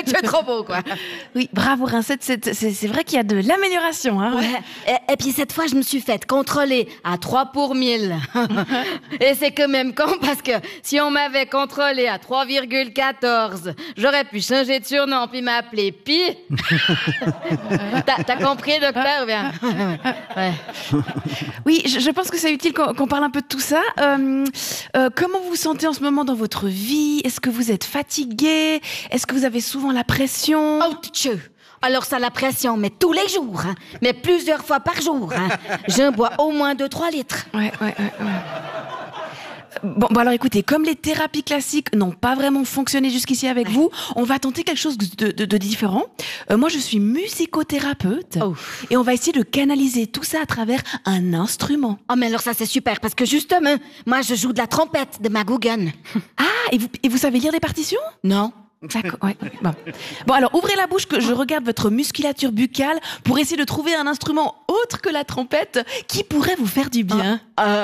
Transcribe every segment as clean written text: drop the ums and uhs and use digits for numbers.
Tu es trop beau, quoi. Oui, bravo Rincette, c'est vrai qu'il y a de l'amélioration. Hein, ouais. Et puis cette fois, je me suis faite contrôler à 3 pour 1000. Et c'est quand même con parce que si on m'avait contrôlé à 3,14, j'aurais pu changer de surnom puis m'appeler Pi. T'as compris, docteur? Bien. Ouais. Oui, je pense que c'est utile qu'on parle un peu de tout ça. Comment vous vous sentez en ce moment dans votre vie? Est-ce que vous êtes fatigué? Est-ce que vous avez souvent la pression? Oh, tchou. Alors ça, la pression, mais tous les jours, hein, mais plusieurs fois par jour. Hein. Je bois au moins 2-3 litres. Ouais. Bon, alors écoutez, comme les thérapies classiques n'ont pas vraiment fonctionné jusqu'ici avec vous, on va tenter quelque chose de différent. Moi, je suis musicothérapeute et on va essayer de canaliser tout ça à travers un instrument. Oh, mais alors ça, c'est super parce que justement, moi, je joue de la trompette de Magougan. Ah, et vous savez lire des partitions? Non. D'accord, ouais. Bon, alors ouvrez la bouche que je regarde votre musculature buccale pour essayer de trouver un instrument autre que la trompette qui pourrait vous faire du bien.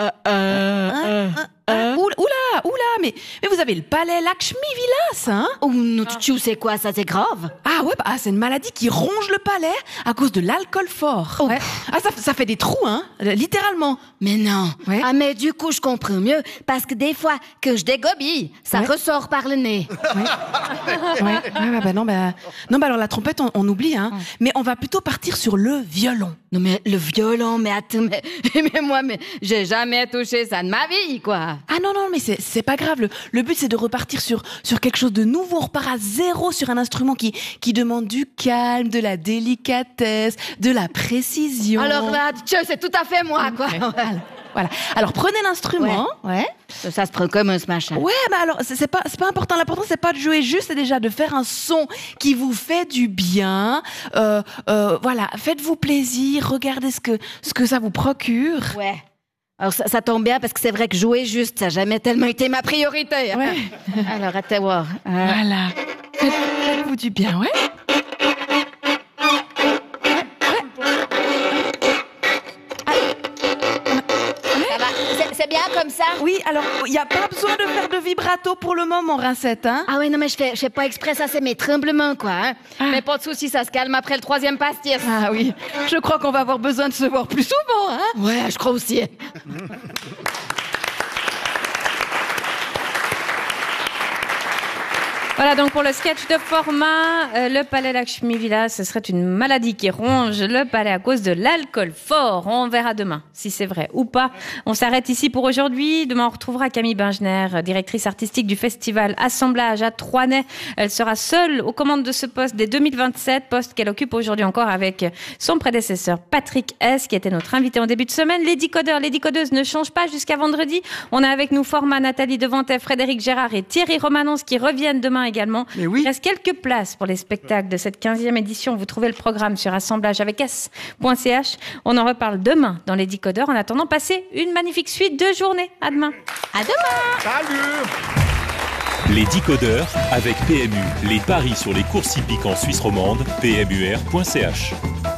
Oula, mais vous avez le palais Lakshmi-Vilas, hein? Oh, non, tu sais quoi, ça, c'est grave. Ah ouais, c'est une maladie qui ronge le palais à cause de l'alcool fort. Oh. Ouais. Ah, ça fait des trous, hein, littéralement. Mais non. Ouais. Ah, mais du coup, je comprends mieux, parce que des fois que je dégobille, ça ressort par le nez. Non, alors la trompette, on oublie, hein. Mais on va plutôt partir sur le violon. Non, mais le violon, mais attends, mais moi, j'ai jamais touché ça de ma vie, quoi. Ah non, mais c'est pas grave. Le but, c'est de repartir sur quelque chose de nouveau. On repart à zéro sur un instrument qui demande du calme, de la délicatesse, de la précision. Alors là, c'est tout à fait moi, quoi. Voilà. Alors, prenez l'instrument. Ouais. Ça se prend comme un smash. Ouais, alors, c'est pas important. L'important, c'est pas de jouer juste, c'est déjà de faire un son qui vous fait du bien. Voilà. Faites-vous plaisir. Regardez ce que ça vous procure. Ouais. Alors, ça tombe bien parce que c'est vrai que jouer juste, ça n'a jamais tellement été ma priorité. Hein. Ouais. Alors, attends voir. Voilà. Faites-vous du bien, ouais. C'est bien comme ça? Oui, alors, il n'y a pas besoin de faire de vibrato pour le moment, Rincette, hein? Ah oui, non, mais je fais pas exprès, ça, c'est mes tremblements, quoi. Hein. Mais pas de soucis, ça se calme après le 3e pastis. Ah oui, je crois qu'on va avoir besoin de se voir plus souvent, hein? Ouais, je crois aussi. Voilà donc pour le sketch de format, le palais Lakshmi-Vilas, ce serait une maladie qui ronge le palais à cause de l'alcool fort. On verra demain si c'est vrai ou pas. On s'arrête ici pour aujourd'hui. Demain, on retrouvera Camille Bengener, directrice artistique du festival Assemblage à Troisnay. Elle sera seule aux commandes de ce poste dès 2027, poste qu'elle occupe aujourd'hui encore avec son prédécesseur Patrick S, qui était notre invité en début de semaine. Les décodeurs, les décodeuses ne changent pas jusqu'à vendredi. On a avec nous Format, Nathalie Devantet, Frédéric Gérard et Thierry Romanence qui reviennent demain également. Oui. Il reste quelques places pour les spectacles de cette 15e édition. Vous trouvez le programme sur assemblageavec.ch. On en reparle demain dans les décodeurs. En attendant, passez une magnifique suite de journée. À demain. À demain. Salut. Les décodeurs avec PMU. Les paris sur les courses hippiques en Suisse romande. PMUR.ch.